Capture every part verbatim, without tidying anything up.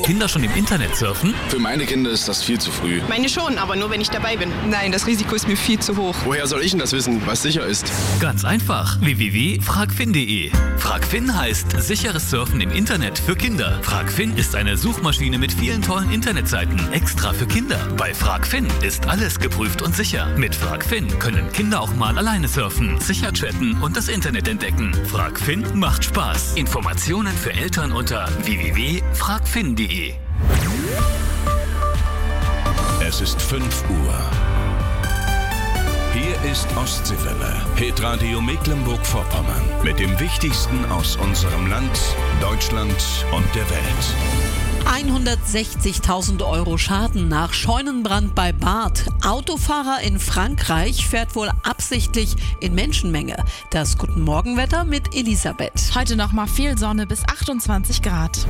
Kinder schon im Internet surfen? Für meine Kinder ist das viel zu früh. Meine schon, aber nur wenn ich dabei bin. Nein, das Risiko ist mir viel zu hoch. Woher soll ich denn das wissen, was sicher ist? Ganz einfach. w w w punkt fragfin punkt de. Fragfin heißt sicheres Surfen im Internet für Kinder. Fragfin ist eine Suchmaschine mit vielen tollen Internetseiten, extra für Kinder. Bei Fragfin ist alles geprüft und sicher. Mit Fragfin können Kinder auch mal alleine surfen, sicher chatten und das Internet entdecken. Fragfin macht Spaß. Informationen für Eltern unter w w w punkt fragfin punkt de. Es ist fünf Uhr. Hier ist Ostseewelle, Hitradio Mecklenburg-Vorpommern. Mit dem Wichtigsten aus unserem Land, Deutschland und der Welt. hundertsechzigtausend Euro Schaden nach Scheunenbrand bei Barth. Autofahrer in Frankreich fährt wohl absichtlich in Menschenmenge. Das Guten Morgenwetter mit Elisabeth. Heute noch mal viel Sonne bis achtundzwanzig Grad.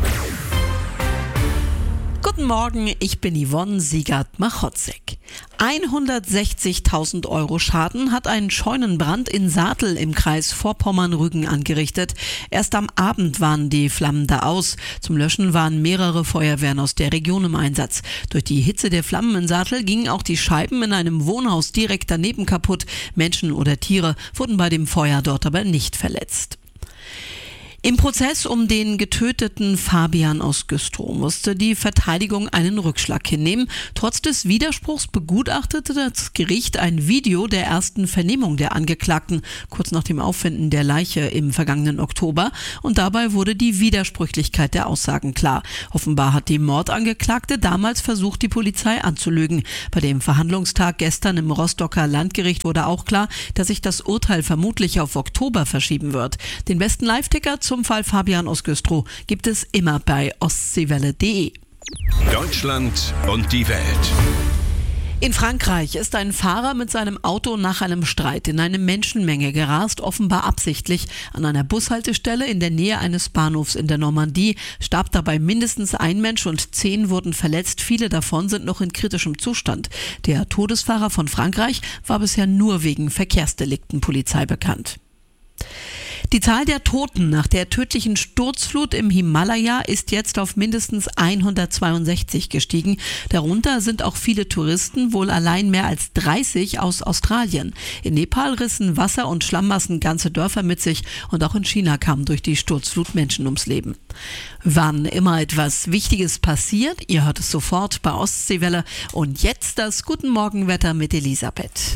Guten Morgen, ich bin Yvonne Siegert-Machotzek. hundertsechzigtausend Euro Schaden hat ein Scheunenbrand in Saatel im Kreis Vorpommern-Rügen angerichtet. Erst am Abend waren die Flammen da aus. Zum Löschen waren mehrere Feuerwehren aus der Region im Einsatz. Durch die Hitze der Flammen in Saatel gingen auch die Scheiben in einem Wohnhaus direkt daneben kaputt. Menschen oder Tiere wurden bei dem Feuer dort aber nicht verletzt. Im Prozess um den getöteten Fabian aus Güstrow musste die Verteidigung einen Rückschlag hinnehmen. Trotz des Widerspruchs begutachtete das Gericht ein Video der ersten Vernehmung der Angeklagten, kurz nach dem Auffinden der Leiche im vergangenen Oktober. Und dabei wurde die Widersprüchlichkeit der Aussagen klar. Offenbar hat die Mordangeklagte damals versucht, die Polizei anzulügen. Bei dem Verhandlungstag gestern im Rostocker Landgericht wurde auch klar, dass sich das Urteil vermutlich auf Oktober verschieben wird. Den besten Live-Ticker zum Fall Fabian aus Güstrow gibt es immer bei ostseewelle punkt de. Deutschland und die Welt. In Frankreich ist ein Fahrer mit seinem Auto nach einem Streit in eine Menschenmenge gerast, offenbar absichtlich. An einer Bushaltestelle in der Nähe eines Bahnhofs in der Normandie starb dabei mindestens ein Mensch und zehn wurden verletzt. Viele davon sind noch in kritischem Zustand. Der Todesfahrer von Frankreich war bisher nur wegen Verkehrsdelikten Polizei bekannt. Die Zahl der Toten nach der tödlichen Sturzflut im Himalaya ist jetzt auf mindestens hundertzweiundsechzig gestiegen. Darunter sind auch viele Touristen, wohl allein mehr als dreißig aus Australien. In Nepal rissen Wasser- und Schlammmassen ganze Dörfer mit sich und auch in China kamen durch die Sturzflut Menschen ums Leben. Wann immer etwas Wichtiges passiert, ihr hört es sofort bei Ostseewelle. Und jetzt das Guten Morgenwetter mit Elisabeth.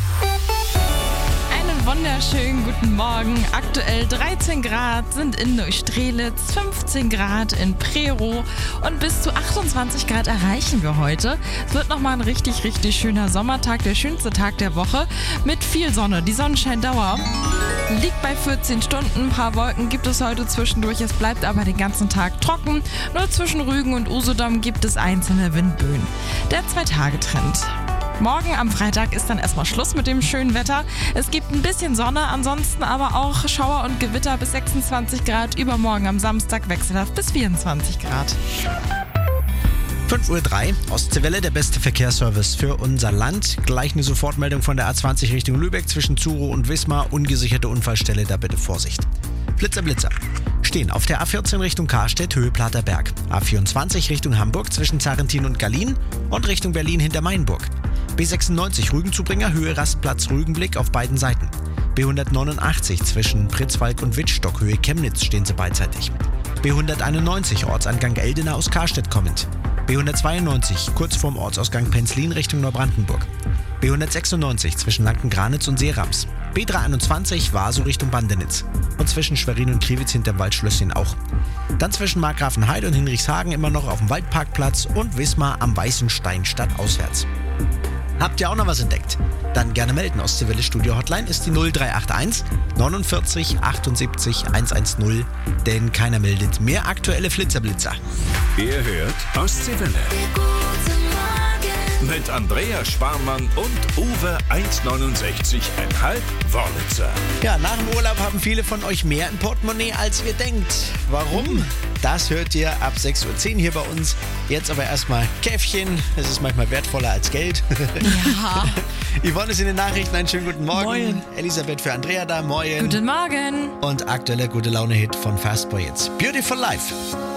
Wunderschönen guten Morgen. Aktuell dreizehn Grad sind in Neustrelitz, fünfzehn Grad in Prerow und bis zu achtundzwanzig Grad erreichen wir heute. Es wird nochmal ein richtig, richtig schöner Sommertag, der schönste Tag der Woche mit viel Sonne. Die Sonnenscheindauer liegt bei vierzehn Stunden. Ein paar Wolken gibt es heute zwischendurch. Es bleibt aber den ganzen Tag trocken. Nur zwischen Rügen und Usedom gibt es einzelne Windböen. Der Zwei-Tage-Trend. Morgen am Freitag ist dann erstmal Schluss mit dem schönen Wetter. Es gibt ein bisschen Sonne, ansonsten aber auch Schauer und Gewitter bis sechsundzwanzig Grad. Übermorgen am Samstag wechselhaft bis vierundzwanzig Grad. fünf Uhr drei, Ostseewelle, der beste Verkehrsservice für unser Land. Gleich eine Sofortmeldung von der A zwanzig Richtung Lübeck zwischen Zuro und Wismar. Ungesicherte Unfallstelle, da bitte Vorsicht. Blitzer, Blitzer. Stehen auf der A vierzehn Richtung Karstedt, Höhe Plater Berg. A vierundzwanzig Richtung Hamburg zwischen Zarentin und Gallien und Richtung Berlin hinter Mainburg. B sechsundneunzig Rügenzubringer, Höhe Rastplatz Rügenblick auf beiden Seiten. B hundertneunundachtzig zwischen Pritzwalk und Wittstock, Höhe Chemnitz stehen sie beidseitig. B hunderteinundneunzig Ortsangang Eldena aus Karstedt kommend. B hundertzweiundneunzig kurz vorm Ortsausgang Penzlin Richtung Neubrandenburg. B hundertsechsundneunzig zwischen Lanken-Granitz und Seerams. B dreihunderteinundzwanzig Vaso Richtung Bandenitz. Und zwischen Schwerin und Kriwitz hinterm Waldschlösschen auch. Dann zwischen Markgrafenheide und Hinrichshagen immer noch auf dem Waldparkplatz und Wismar am Weißen Stein stadtauswärts. Habt ihr auch noch was entdeckt? Dann gerne melden. Ostseewelle Studio Hotline ist die null drei acht eins neunundvierzig achtundsiebzig hundertzehn, denn keiner meldet mehr aktuelle Flitzerblitzer. Ihr hört Ostseewelle. Mit Andrea Sparmann und Uwe eins neunundsechzig Komma fünf Wörlitzer. Ja, nach dem Urlaub haben viele von euch mehr im Portemonnaie, als ihr denkt. Warum? Das hört ihr ab sechs Uhr zehn hier bei uns. Jetzt aber erstmal Käffchen. Es ist manchmal wertvoller als Geld. Ja. Yvonne ist in den Nachrichten. Einen schönen guten Morgen. Moin. Elisabeth für Andrea da. Moin. Guten Morgen. Und aktueller gute Laune-Hit von Fastboy jetzt. Beautiful Life.